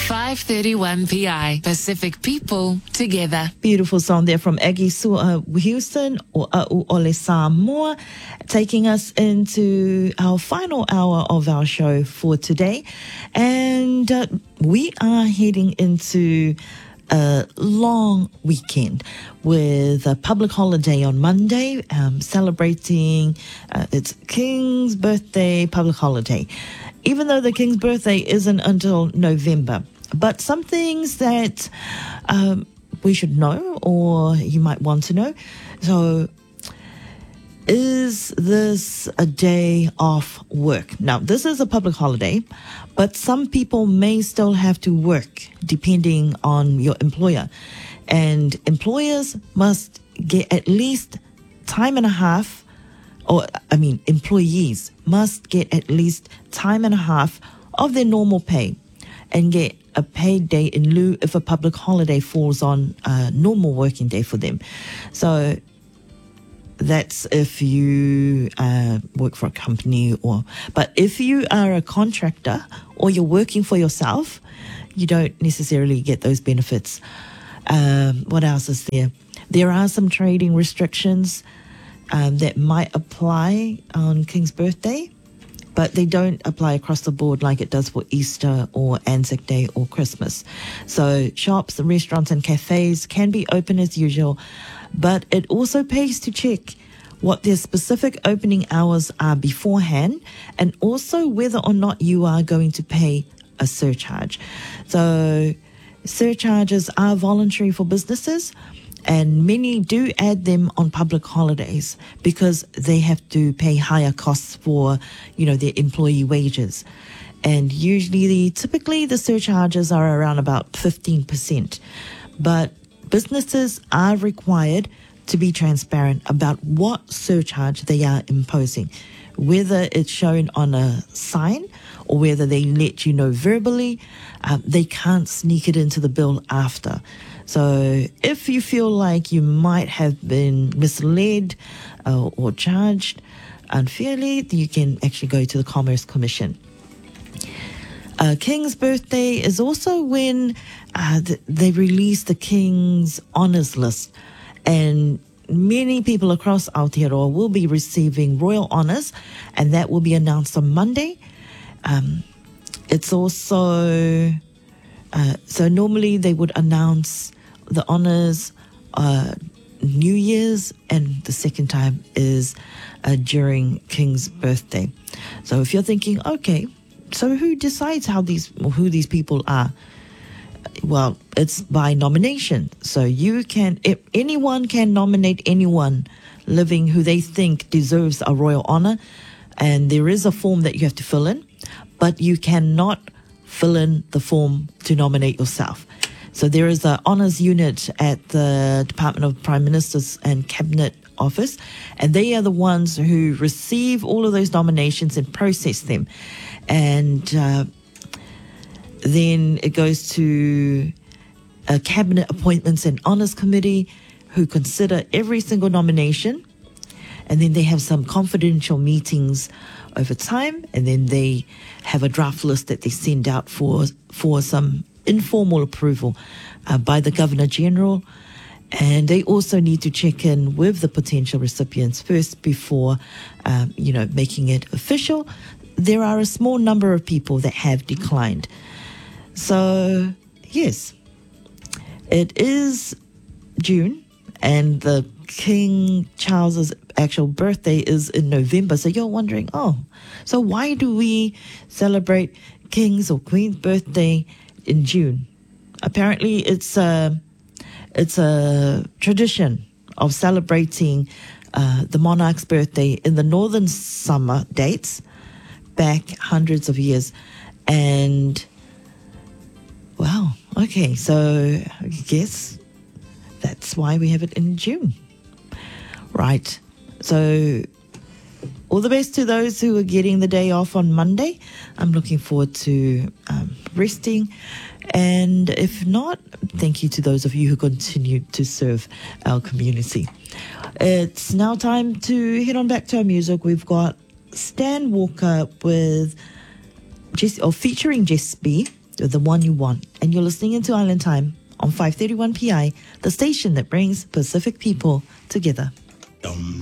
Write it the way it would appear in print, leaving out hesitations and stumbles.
5:31 PI. Pacific people together. Beautiful song there from Aggie Houston or Ole Samoa, taking us into our final hour of our show for today. And we are heading into a long weekend with a public holiday on Monday, celebrating its King's birthday public holiday. Even though the King's birthday isn't until November, but some things that we should know or you might want to know. So, is this a day off work? Now, this is a public holiday, but some people may still have to work depending on your employer. And employers must get at least time and a half, employees must get at least time and a half of their normal pay and get a paid day in lieu if a public holiday falls on a normal working day for them. So that's if you work for a company but if you are a contractor or you're working for yourself, you don't necessarily get those benefits. What else is there? There are some trading restrictions that might apply on King's birthday, but they don't apply across the board like it does for Easter or Anzac Day or Christmas. So shops, restaurants and cafes can be open as usual, but it also pays to check what their specific opening hours are beforehand and also whether or not you are going to pay a surcharge. So surcharges are voluntary for businesses, and many do add them on public holidays because they have to pay higher costs for, their employee wages. And typically the surcharges are around about 15%. But businesses are required to be transparent about what surcharge they are imposing, whether it's shown on a sign or whether they let you know verbally. They can't sneak it into the bill after. So if you feel like you might have been misled or charged unfairly, you can actually go to the Commerce Commission. King's birthday is also when they release the King's Honours List, and many people across Aotearoa will be receiving royal honours, and that will be announced on Monday. It's also so normally they would announce the honours New Year's, and the second time is during King's birthday. So if you're thinking, okay, so who decides who these people are? Well, it's by nomination. So anyone can nominate anyone living who they think deserves a royal honour, and there is a form that you have to fill in, but you cannot fill in the form to nominate yourself. So there is an honours unit at the Department of Prime Minister's and Cabinet Office, and they are the ones who receive all of those nominations and process them. And then it goes to a Cabinet Appointments and Honours Committee who consider every single nomination, and then they have some confidential meetings over time, and then they have a draft list that they send out for some informal approval by the Governor General. And they also need to check in with the potential recipients first before, making it official. There are a small number of people that have declined. So, yes, it is June, and the King Charles's actual birthday is in November. So you're wondering, so why do we celebrate King's or Queen's birthday in June? Apparently, it's a tradition of celebrating the monarch's birthday in the northern summer dates back hundreds of years. And wow, okay, so I guess that's why we have it in June. Right. So all the best to those who are getting the day off on Monday. I'm looking forward to resting. And if not, thank you to those of you who continue to serve our community. It's now time to head on back to our music. We've got Stan Walker with featuring Jess B the one you want. And you're listening into Island Time on 531 PI, the station that brings Pacific people together.